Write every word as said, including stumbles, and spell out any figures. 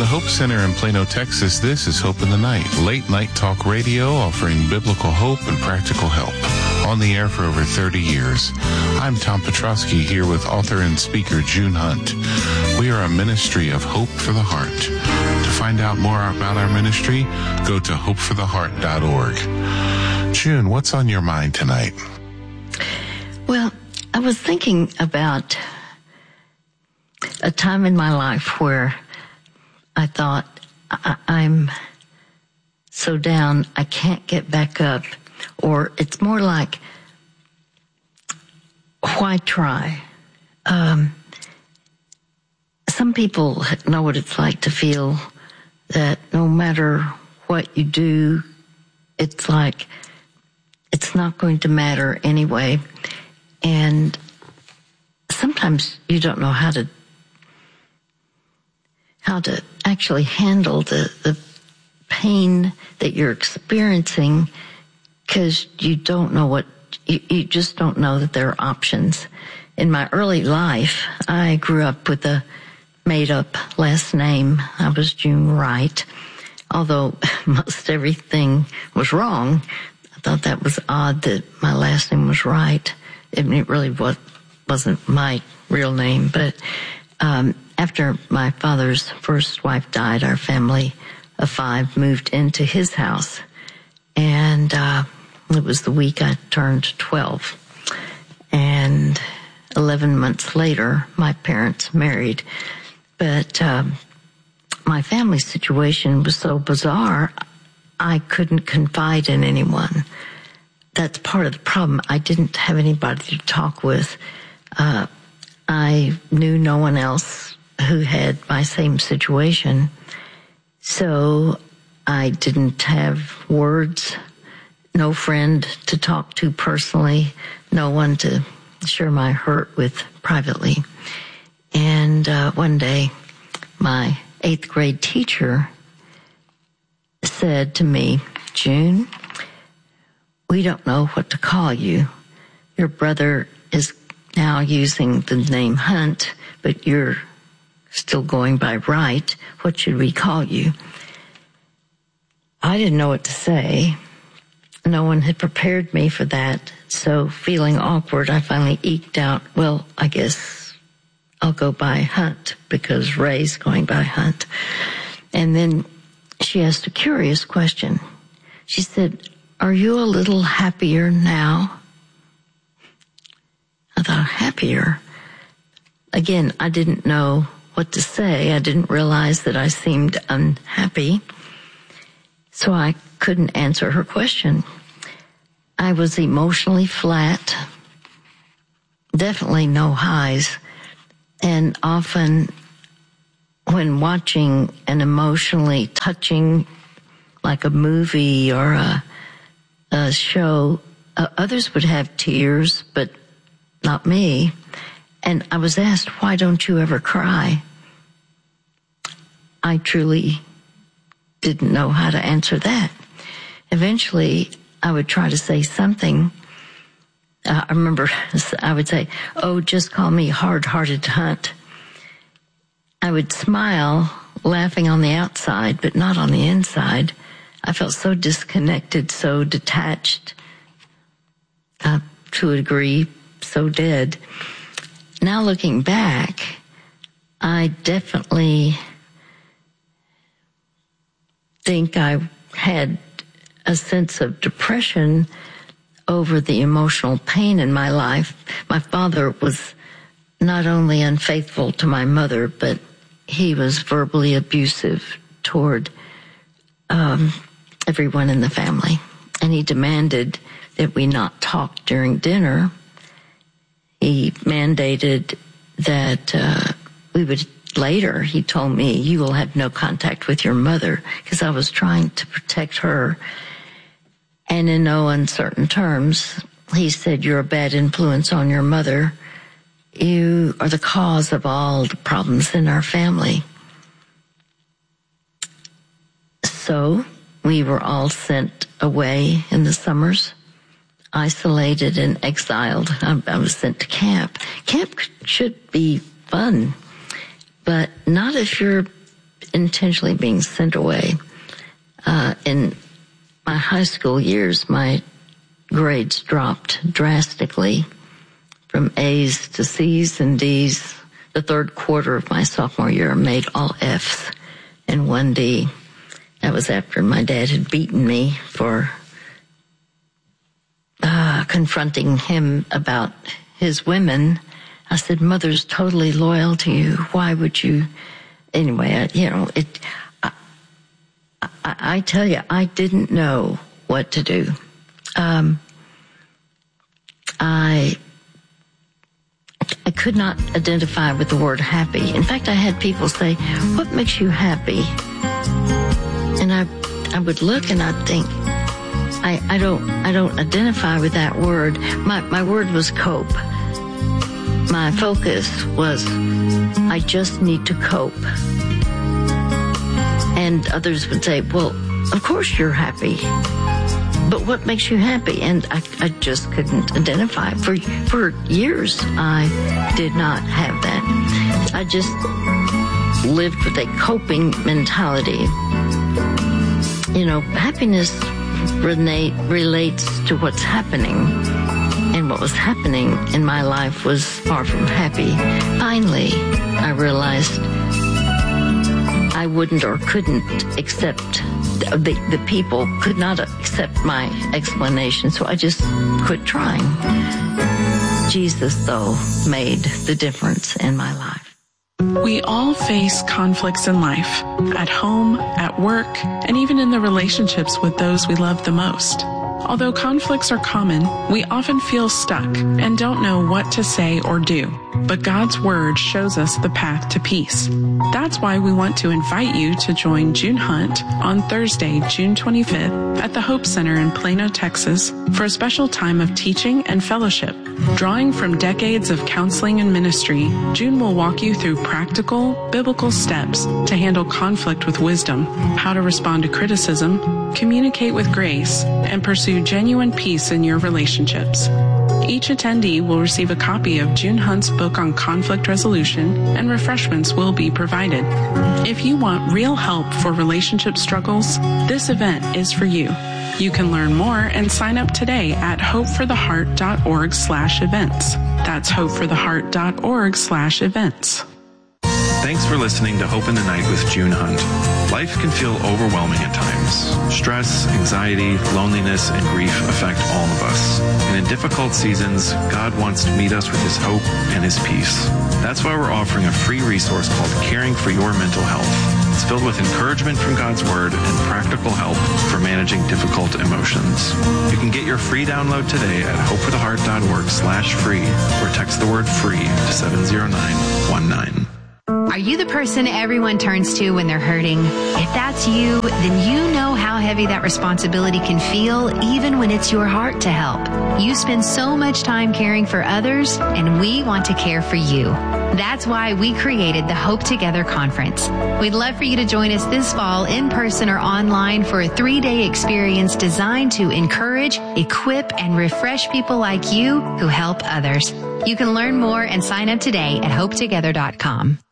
the Hope Center in Plano, Texas, this is Hope in the Night, late night talk radio offering biblical hope and practical help. On the air for over thirty years. I'm Tom Petrosky here with author and speaker June Hunt. We are a ministry of Hope for the Heart. To find out more about our ministry, go to hope for the heart dot org. June, what's on your mind tonight? Well, I was thinking about a time in my life where I thought, I- I'm so down, I can't get back up. Or it's more like, why try? Um, some people know what it's like to feel that no matter what you do, it's like it's not going to matter anyway. And sometimes you don't know how to how to actually handle the, the pain that you're experiencing, because you don't know what, you, you just don't know that there are options. In my early life, I grew up with a made-up last name. I was June Wright. Although most everything was wrong, I thought that was odd that my last name was Wright. I mean, it really was, wasn't my real name. But um, after my father's first wife died, our family of five moved into his house. And uh, it was the week I turned twelve. And eleven months later, my parents married. But um, my family situation was so bizarre, I couldn't confide in anyone. That's part of the problem. I didn't have anybody to talk with. Uh, I knew no one else who had my same situation. So I didn't have words, no friend to talk to personally, no one to share my hurt with privately. And uh, one day, my eighth grade teacher said to me, June, we don't know what to call you. Your brother is now using the name Hunt, but you're still going by Wright. What should we call you? I didn't know what to say. No one had prepared me for that. So feeling awkward, I finally eked out, well, I guess I'll go by Hunt because Ray's going by Hunt. And then she asked a curious question. She said, are you a little happier now? I thought, happier? Again, I didn't know what to say. I didn't realize that I seemed unhappy. So I couldn't answer her question. I was emotionally flat, definitely no highs, and often when watching an emotionally touching, like a movie or a, a show, uh, others would have tears, but not me. And I was asked, why don't you ever cry? I truly didn't know how to answer that. Eventually, I would try to say something. Uh, I remember I would say, oh, just call me hard-hearted Hunt. I would smile, laughing on the outside, but not on the inside. I felt so disconnected, so detached, uh, to a degree, so dead. Now looking back, I definitely think I had a sense of depression over the emotional pain in my life. My father was not only unfaithful to my mother, but he was verbally abusive toward um, everyone in the family. And he demanded that we not talk during dinner. He mandated that uh, we would later, he told me, you will have no contact with your mother, because I was trying to protect her. And in no uncertain terms, he said, you're a bad influence on your mother. You are the cause of all the problems in our family. So we were all sent away in the summers, isolated and exiled. I, I was sent to camp. Camp should be fun, but not if you're intentionally being sent away. Uh, in my high school years, my grades dropped drastically from A's to C's and D's. The third quarter of my sophomore year, I made all F's and one D. That was after my dad had beaten me for uh, confronting him about his women. I said, Mother's totally loyal to you. Why would you? Anyway, I, you know, it. I, I, I tell you, I didn't know what to do. Um, I I could not identify with the word happy. In fact, I had people say, "What makes you happy?" And I I would look and I'd think, I, I don't I don't identify with that word. My my word was cope. My focus was, I just need to cope. And others would say, well, of course you're happy, but what makes you happy? And I, I just couldn't identify. For, for years, I did not have that. I just lived with a coping mentality. You know, happiness relate, relates to what's happening. And what was happening in my life was far from happy. Finally, I realized I wouldn't or couldn't accept, the, the people could not accept my explanation, so I just quit trying. Jesus, though, made the difference in my life. We all face conflicts in life, at home, at work, and even in the relationships with those we love the most. Although conflicts are common, we often feel stuck and don't know what to say or do. But God's Word shows us the path to peace. That's why we want to invite you to join June Hunt on Thursday, June twenty-fifth at the Hope Center in Plano, Texas for a special time of teaching and fellowship. Drawing from decades of counseling and ministry, June will walk you through practical, biblical steps to handle conflict with wisdom, how to respond to criticism, communicate with grace, and pursue genuine peace in your relationships. Each attendee will receive a copy of June Hunt's book on conflict resolution, and refreshments will be provided. If you want real help for relationship struggles, this event is for you. You can learn more and sign up today at hopefortheheart.org slash events. That's hopefortheheart.org slash events. Thanks for listening to Hope in the Night with June Hunt. Life can feel overwhelming at times. Stress, anxiety, loneliness, and grief affect all of us. And in difficult seasons, God wants to meet us with His hope and His peace. That's why we're offering a free resource called Caring for Your Mental Health. It's filled with encouragement from God's Word and practical help for managing difficult emotions. You can get your free download today at hopefortheheart.org slash free or text the word free to seven zero nine one nine. Are you the person everyone turns to when they're hurting? If that's you, then you know how heavy that responsibility can feel, even when it's your heart to help. You spend so much time caring for others, and we want to care for you. That's why we created the Hope Together Conference. We'd love for you to join us this fall in person or online for a three-day experience designed to encourage, equip, and refresh people like you who help others. You can learn more and sign up today at hope together dot com.